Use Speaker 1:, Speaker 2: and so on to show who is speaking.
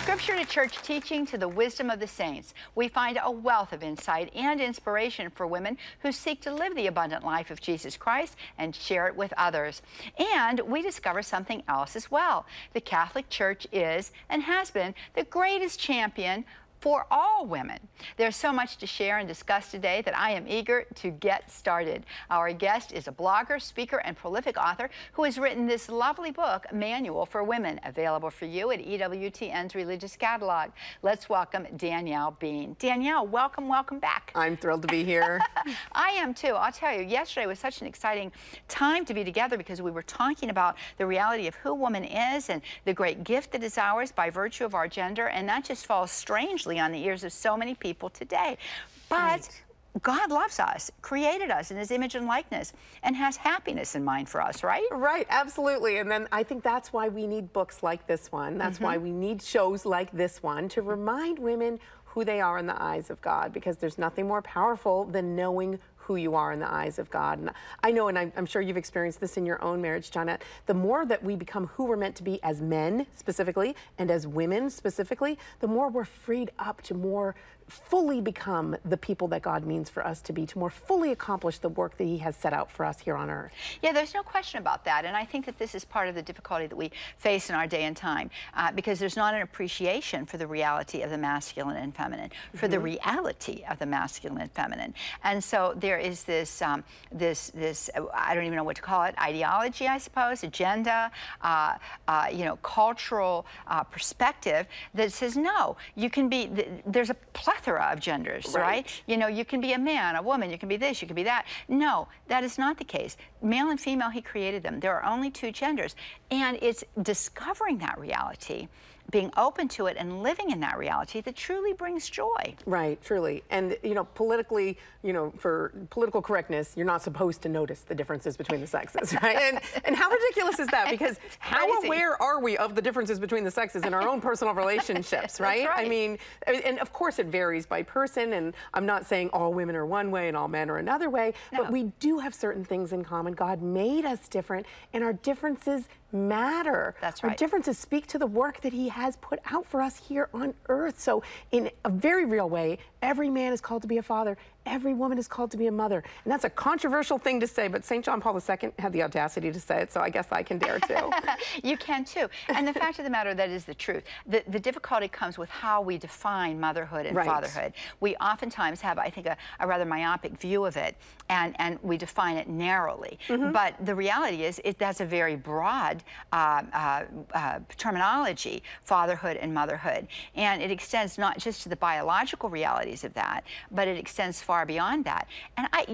Speaker 1: Scripture to church teaching to the wisdom of the saints, we find a wealth of insight and inspiration for women who seek to live the abundant life of Jesus Christ and share it with others. And we discover something else as well. The Catholic Church is and has been the greatest champion for all women. There's so much to share and discuss today that I am eager to get started. Our guest is a blogger, speaker, and prolific author who has written this lovely book, Manual for Women, available for you at EWTN's Religious Catalog. Let's welcome Danielle Bean. Danielle, welcome back.
Speaker 2: I'm thrilled to be here.
Speaker 1: I am too. I'll tell you, yesterday was such an exciting time to be together because we were talking about the reality of who woman is and the great gift that is ours by virtue of our gender, and that just falls strangely on the ears of so many people today. But
Speaker 2: Right.
Speaker 1: God loves us, created us in his image and likeness, and has happiness in mind for us, right?
Speaker 2: Right, absolutely. And then I think that's why we need books like this one. That's why we need shows like this one to remind women who they are in the eyes of God, because there's nothing more powerful than knowing who you are in the eyes of God. And I know, and I'm sure you've experienced this in your own marriage, Johnette, the more that we become who we're meant to be as men specifically and as women specifically, the more we're freed up to more fully become the people that God means for us to be, to more fully accomplish the work that he has set out for us here on earth.
Speaker 1: Yeah, there's no question about that. And I think that this is part of the difficulty that we face in our day and time, because there's not an appreciation for the reality of the masculine and feminine, for the reality of the masculine and feminine. And so there is this, I don't even know what to call it, ideology, I suppose, agenda, you know, cultural perspective that says, no, you can be, there's a plethora of genders, right? You know, you can be a man, a woman, you can be this, you can be that. No, that is not the case. Male and female, he created them. There are only two genders. And it's discovering that reality, being open to it and living in that reality that truly brings joy.
Speaker 2: Right, truly. And, you know, politically, you know, for political correctness, you're not supposed to notice the differences between the sexes, right? And how ridiculous is that? Because how aware are we of the differences between the sexes in our own personal relationships, right?
Speaker 1: That's right.
Speaker 2: I mean, and of course it varies by person, and I'm not saying all women are one way and all men are another way, but we do have certain things in common. God made us different, and our differences matter.
Speaker 1: That's right.
Speaker 2: Our differences speak to the work that he has put out for us here on earth. So in a very real way, every man is called to be a father. Every woman is called to be a mother. And that's a controversial thing to say, but St. John Paul II had the audacity to say it, so I guess I can dare too.
Speaker 1: You can too. And the fact of the matter, that is the truth. The difficulty comes with how we define motherhood and fatherhood. We oftentimes have, I think, a rather myopic view of it, and we define it narrowly. But the reality is, that's a very broad terminology, fatherhood and motherhood. And it extends not just to the biological realities of that, but it extends far beyond that. And